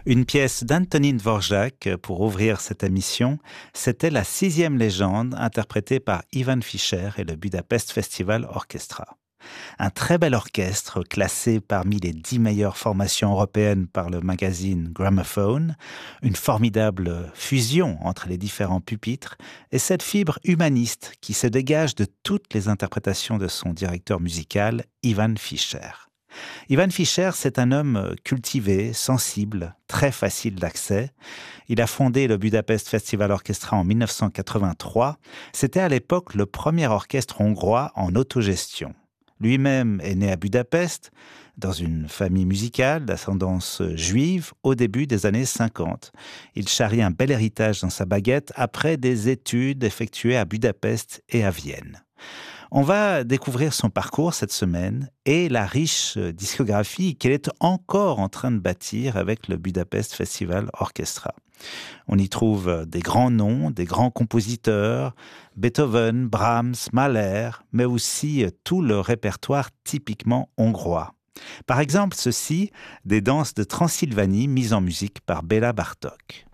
Une pièce d'Antonín Dvořák pour ouvrir cette émission, c'était La sixième légende interprétée par Ivan Fischer et le Budapest Festival Orchestra. Un très bel orchestre classé parmi les 10 meilleures formations européennes par le magazine Gramophone, une formidable fusion entre les différents pupitres et cette fibre humaniste qui se dégage de toutes les interprétations de son directeur musical, Ivan Fischer. Ivan Fischer, c'est un homme cultivé, sensible, très facile d'accès. Il a fondé le Budapest Festival Orchestra en 1983. C'était à l'époque le premier orchestre hongrois en autogestion. Lui-même est né à Budapest, dans une famille musicale d'ascendance juive au début des années 50. Il charrie un bel héritage dans sa baguette après des études effectuées à Budapest et à Vienne. On va découvrir son parcours cette semaine et la riche discographie qu'elle est encore en train de bâtir avec le Budapest Festival Orchestra. On y trouve des grands noms, des grands compositeurs, Beethoven, Brahms, Mahler, mais aussi tout le répertoire typiquement hongrois. Par exemple, ceci, des danses de Transylvanie mises en musique par Béla Bartók.